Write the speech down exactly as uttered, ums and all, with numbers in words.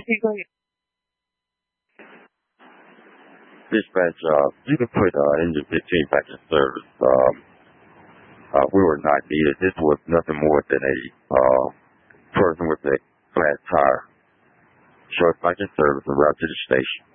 Okay, go ahead. Dispatch, uh, you can put uh, engine fifteen back in service. Um, uh, we were not needed. This was nothing more than a uh, person with a flat tire. Show us back in service and route to the station.